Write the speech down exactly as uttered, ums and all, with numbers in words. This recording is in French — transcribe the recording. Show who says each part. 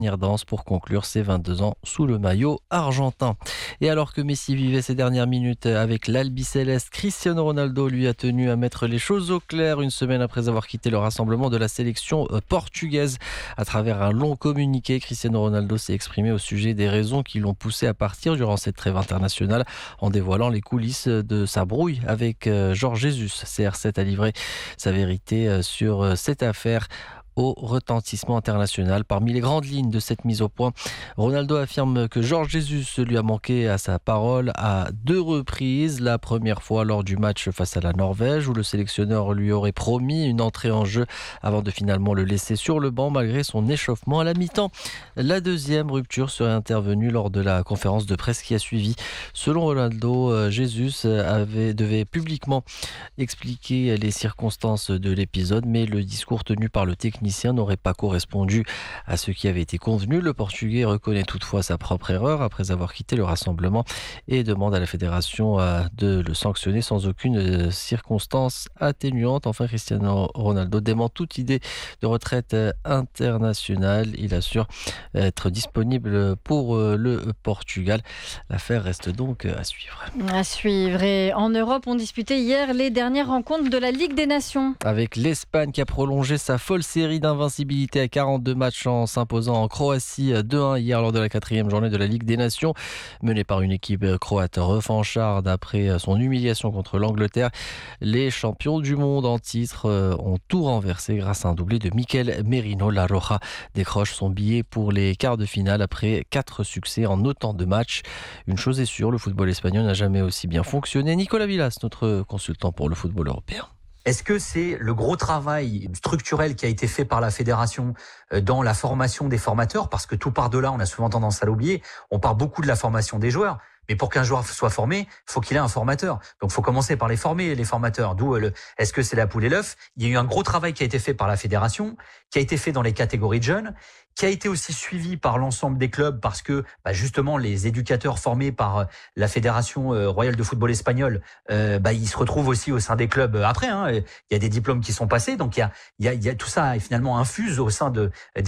Speaker 1: Danse pour conclure ses vingt-deux ans sous le maillot argentin. Et alors que Messi vivait ses dernières minutes avec l'Albiceleste, Cristiano Ronaldo lui a tenu à mettre les choses au clair une semaine après avoir quitté le rassemblement de la sélection portugaise. À travers un long communiqué, Cristiano Ronaldo s'est exprimé au sujet des raisons qui l'ont poussé à partir durant cette trêve internationale en dévoilant les coulisses de sa brouille avec Jorge Jesus. C R sept a livré sa vérité sur cette affaire au retentissement international. Parmi les grandes lignes de cette mise au point, Ronaldo affirme que Jorge Jesus lui a manqué à sa parole à deux reprises. La première fois lors du match face à la Norvège où le sélectionneur lui aurait promis une entrée en jeu avant de finalement le laisser sur le banc malgré son échauffement à la mi-temps. La deuxième rupture serait intervenue lors de la conférence de presse qui a suivi. Selon Ronaldo, Jesus avait, devait publiquement expliquer les circonstances de l'épisode, mais le discours tenu par le technicien n'aurait pas correspondu à ce qui avait été convenu. Le Portugais reconnaît toutefois sa propre erreur après avoir quitté le rassemblement et demande à la fédération de le sanctionner sans aucune circonstance atténuante. Enfin, Cristiano Ronaldo dément toute idée de retraite internationale. Il assure être disponible pour le Portugal. L'affaire reste donc à suivre.
Speaker 2: À suivre. Et en Europe, on disputait hier les dernières rencontres de la Ligue des Nations.
Speaker 1: Avec l'Espagne qui a prolongé sa folle série d'invincibilité à quarante-deux matchs en s'imposant en Croatie deux un hier lors de la quatrième journée de la Ligue des Nations. Menée par une équipe croate revancharde après son humiliation contre l'Angleterre, les champions du monde en titre ont tout renversé grâce à un doublé de Mikel Merino. La Roja décroche son billet pour les quarts de finale après quatre succès en autant de matchs. Une chose est sûre, le football espagnol n'a jamais aussi bien fonctionné. Nicolas Villas, notre consultant pour le football européen.
Speaker 3: Est-ce que c'est le gros travail structurel qui a été fait par la fédération dans la formation des formateurs? Parce que tout part de là, on a souvent tendance à l'oublier. On part beaucoup de la formation des joueurs. Mais pour qu'un joueur soit formé, il faut qu'il ait un formateur. Donc il faut commencer par les former, les formateurs. D'où le, est-ce que c'est la poule et l'œuf? Il y a eu un gros travail qui a été fait par la fédération, qui a été fait dans les catégories de jeunes, qui a été aussi suivi par l'ensemble des clubs parce que bah justement les éducateurs formés par la Fédération royale de football espagnol, euh, bah ils se retrouvent aussi au sein des clubs après. Hein. Il y a des diplômes qui sont passés, donc il y a, il y a, il y a tout ça finalement infuse au sein de